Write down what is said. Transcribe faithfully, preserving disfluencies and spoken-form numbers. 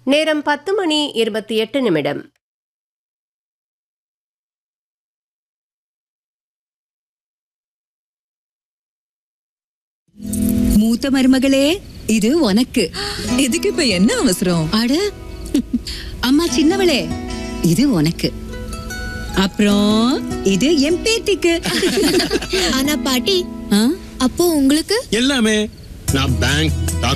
நேரம் பத்து மணி இருபத்தி எட்டு நிமிடம். மூத்த மருமகளே, இது உனக்கு. இதுக்கு இப்ப என்ன அவசரம்? அட அம்மா சின்னவளே, இது உனக்கு. அப்புறம் இது என் பேத்திக்கு. ஆனா பாட்டி, ஆ? அப்போ உங்களுக்கு எல்லாமே நான் பேங்க்